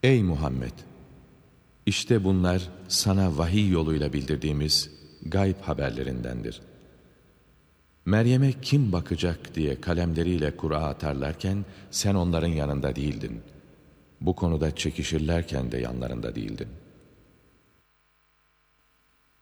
Ey Muhammed! İşte bunlar sana vahiy yoluyla bildirdiğimiz gayb haberlerindendir. Meryem'e kim bakacak diye kalemleriyle kura atarlarken sen onların yanında değildin. Bu konuda çekişirlerken de yanlarında değildin.